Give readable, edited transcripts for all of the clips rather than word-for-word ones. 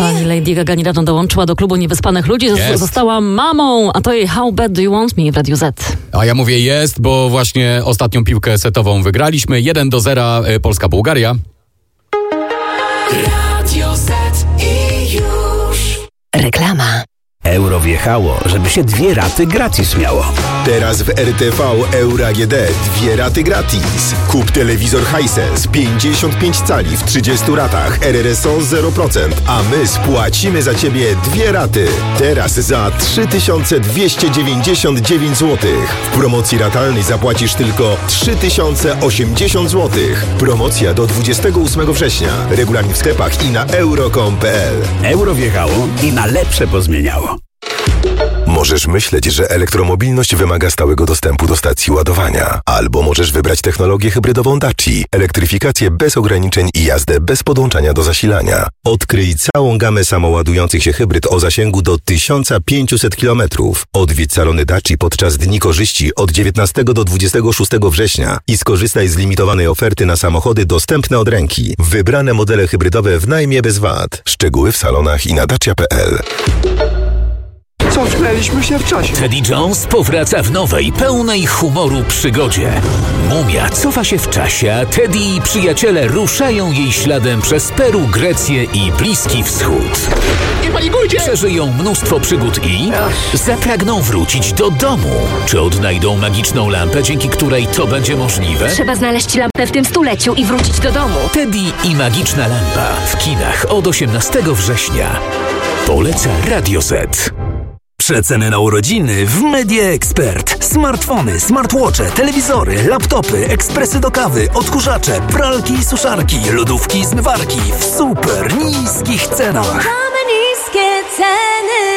Pani Lady Gaga niedawno dołączyła do klubu niewyspanych ludzi. Została mamą, a to jej How Bad Do You Want Me w Radiu Z. A ja mówię jest, bo właśnie ostatnią piłkę setową wygraliśmy. 1-0 Polska-Bułgaria. Radio Z i już. Reklama. Euro wjechało, żeby się 2 raty gratis miało. Teraz w RTV Euro AGD 2 raty gratis. Kup telewizor Hisense 55 cali w 30 ratach RRSO 0%, a my spłacimy za Ciebie 2 raty. Teraz za 3299 zł. W promocji ratalnej zapłacisz tylko 3080 zł. Promocja do 28 września. Regulamin w sklepach i na euro.com.pl. Euro wjechało i na lepsze pozmieniało. Możesz myśleć, że elektromobilność wymaga stałego dostępu do stacji ładowania. Albo możesz wybrać technologię hybrydową Daci, elektryfikację bez ograniczeń i jazdę bez podłączania do zasilania. Odkryj całą gamę samoładujących się hybryd o zasięgu do 1500 km. Odwiedź salony Daci podczas Dni Korzyści od 19 do 26 września i skorzystaj z limitowanej oferty na samochody dostępne od ręki. Wybrane modele hybrydowe w najmie bez VAT. Szczegóły w salonach i na dacia.pl. Cofnęliśmy się w czasie. Teddy Jones powraca w nowej, pełnej humoru przygodzie. Mumia cofa się w czasie, a Teddy i przyjaciele ruszają jej śladem przez Peru, Grecję i Bliski Wschód. Nie panikujcie! Przeżyją mnóstwo przygód i zapragną wrócić do domu. Czy odnajdą magiczną lampę, dzięki której to będzie możliwe? Trzeba znaleźć lampę w tym stuleciu i wrócić do domu. Teddy i magiczna lampa w kinach od 18 września. Poleca Radio Z. Przeceny na urodziny w Media Expert. Smartfony, smartwatche, telewizory, laptopy, ekspresy do kawy, odkurzacze, pralki i suszarki, lodówki i zmywarki w super niskich cenach. Mamy niskie ceny.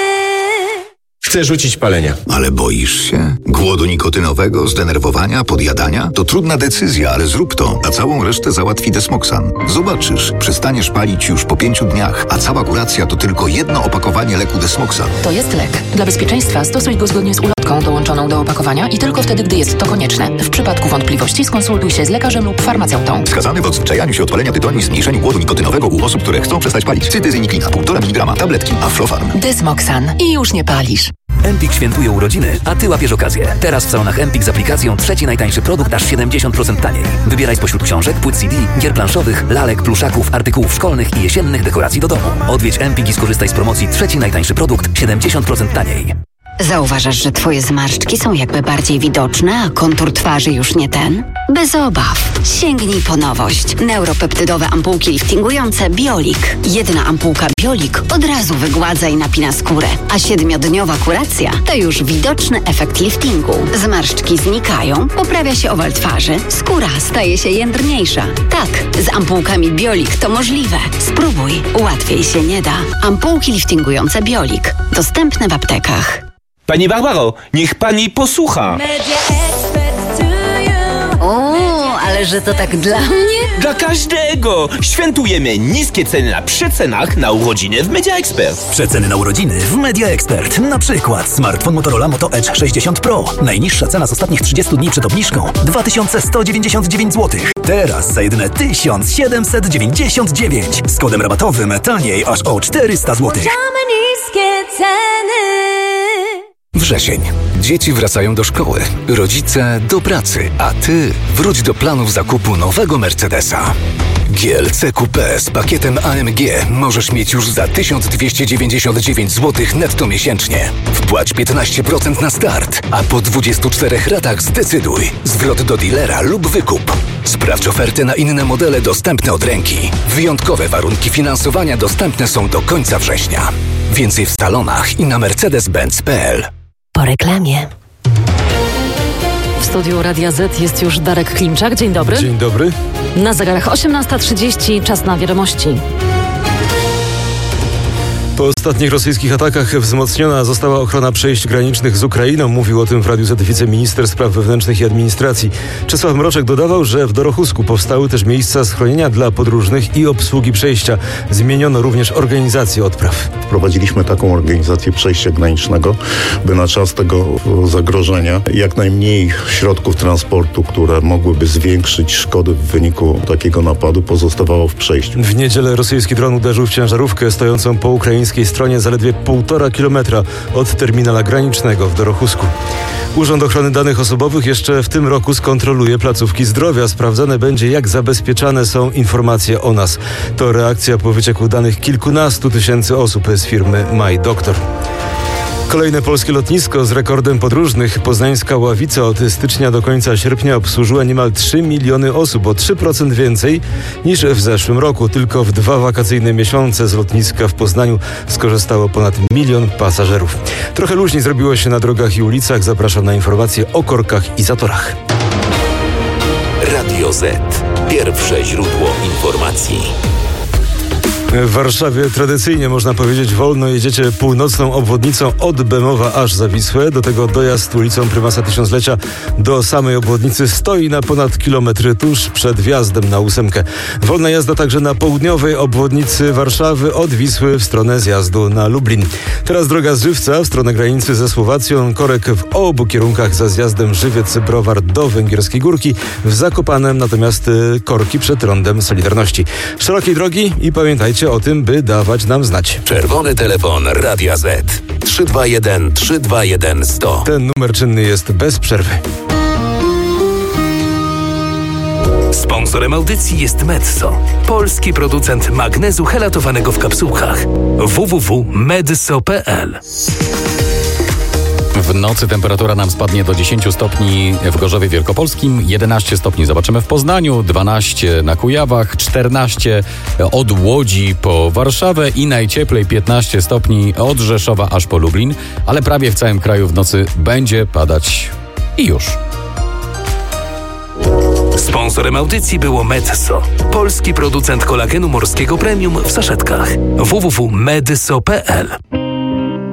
Chcę rzucić palenia. Ale boisz się? Głodu nikotynowego, zdenerwowania, podjadania? To trudna decyzja, ale zrób to, a całą resztę załatwi Desmoxan. Zobaczysz, przestaniesz palić już po 5 dniach, a cała kuracja to tylko jedno opakowanie leku Desmoxan. To jest lek. Dla bezpieczeństwa stosuj go zgodnie z ulotką dołączoną do opakowania i tylko wtedy, gdy jest to konieczne. W przypadku wątpliwości skonsultuj się z lekarzem lub farmaceutą. Wskazany w odzwyczajaniu się od palenia tytoniu i zmniejszeniu głodu nikotynowego u osób, które chcą przestać palić. Cytyzyniklina, 1,5 mg, tabletki, Aflofarm. Desmoxan. I już nie palisz. Empik świętuje urodziny, a Ty łapiesz okazję. Teraz w salonach Empik z aplikacją trzeci najtańszy produkt aż 70% taniej. Wybieraj spośród książek, płyt CD, gier planszowych, lalek, pluszaków, artykułów szkolnych i jesiennych dekoracji do domu. Odwiedź Empik i skorzystaj z promocji trzeci najtańszy produkt 70% taniej. Zauważasz, że twoje zmarszczki są jakby bardziej widoczne, a kontur twarzy już nie ten? Bez obaw. Sięgnij po nowość. Neuropeptydowe ampułki liftingujące Biolik. Jedna ampułka Biolik od razu wygładza i napina skórę, a 7-dniowa kuracja to już widoczny efekt liftingu. Zmarszczki znikają, poprawia się owal twarzy, skóra staje się jędrniejsza. Tak, z ampułkami Biolik to możliwe. Spróbuj, łatwiej się nie da. Ampułki liftingujące Biolik. Dostępne w aptekach. Pani Barbaro, niech pani posłucha. O, ale że to tak dla mnie? Dla każdego! Świętujemy niskie ceny na przecenach na urodziny w Media Expert. Przeceny na urodziny w Media Expert. Na przykład smartfon Motorola Moto Edge 60 Pro. Najniższa cena z ostatnich 30 dni przed obniżką 2199 zł. Teraz za jedyne 1799. Z kodem rabatowym taniej aż o 400 zł. Niskie ceny. Wrzesień. Dzieci wracają do szkoły, rodzice do pracy, a Ty wróć do planów zakupu nowego Mercedesa. GLC Coupé z pakietem AMG możesz mieć już za 1299 zł netto miesięcznie. Wpłać 15% na start, a po 24 ratach zdecyduj. Zwrot do dealera lub wykup. Sprawdź oferty na inne modele dostępne od ręki. Wyjątkowe warunki finansowania dostępne są do końca września. Więcej w salonach i na mercedes-benz.pl. Po reklamie. W studiu Radia Z jest już Darek Klimczak. Dzień dobry. Dzień dobry. Na zegarach 18:30, czas na wiadomości. Po ostatnich rosyjskich atakach wzmocniona została ochrona przejść granicznych z Ukrainą. Mówił o tym w Radiu Z wiceminister spraw wewnętrznych i administracji. Czesław Mroczek dodawał, że w Dorochusku powstały też miejsca schronienia dla podróżnych i obsługi przejścia. Zmieniono również organizację odpraw. Wprowadziliśmy taką organizację przejścia granicznego, by na czas tego zagrożenia jak najmniej środków transportu, które mogłyby zwiększyć szkody w wyniku takiego napadu, pozostawało w przejściu. W niedzielę rosyjski dron uderzył w ciężarówkę stojącą po ukraińskiej stronie zaledwie 1,5 kilometra od terminala granicznego w Dorochusku. Urząd Ochrony Danych Osobowych jeszcze w tym roku skontroluje placówki zdrowia. Sprawdzane będzie, jak zabezpieczane są informacje o nas. To reakcja po wycieku danych kilkunastu tysięcy osób z firmy MyDoctor. Kolejne polskie lotnisko z rekordem podróżnych. Poznańska Ławica od stycznia do końca sierpnia obsłużyła niemal 3 miliony osób, o 3% więcej niż w zeszłym roku. Tylko w 2 wakacyjne miesiące z lotniska w Poznaniu skorzystało ponad 1 milion pasażerów. Trochę luźniej zrobiło się na drogach i ulicach. Zapraszam na informacje o korkach i zatorach. Radio Z. Pierwsze źródło informacji. W Warszawie tradycyjnie, można powiedzieć, wolno jedziecie północną obwodnicą od Bemowa aż za Wisłę. Do tego dojazd ulicą Prymasa Tysiąclecia do samej obwodnicy stoi na ponad kilometr tuż przed wjazdem na 8. Wolna jazda także na południowej obwodnicy Warszawy od Wisły w stronę zjazdu na Lublin. Teraz droga z Żywca w stronę granicy ze Słowacją. Korek w obu kierunkach za zjazdem Żywiec-Browar do Węgierskiej Górki. W Zakopanem natomiast korki przed rondem Solidarności. Szerokiej drogi i pamiętajcie o tym, by dawać nam znać. Czerwony telefon Radia Z 321 321 100. Ten numer czynny jest bez przerwy. Sponsorem audycji jest Medso, polski producent magnezu helatowanego w kapsułkach. www.medso.pl. W nocy temperatura nam spadnie do 10 stopni w Gorzowie Wielkopolskim, 11 stopni zobaczymy w Poznaniu, 12 na Kujawach, 14 od Łodzi po Warszawę i najcieplej 15 stopni od Rzeszowa aż po Lublin, ale prawie w całym kraju w nocy będzie padać i już. Sponsorem audycji było Medso, polski producent kolagenu morskiego premium w saszetkach. www.medso.pl.